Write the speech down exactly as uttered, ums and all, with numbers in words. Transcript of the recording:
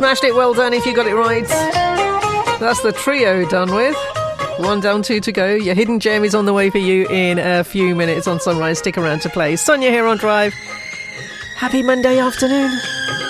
smashed it. Well done if you got it right. That's the trio done with. One down, two to go. Your hidden gem is on the way for you in a few minutes on Sunrise. Stick around to play. Sonia here on Drive. Happy Monday afternoon.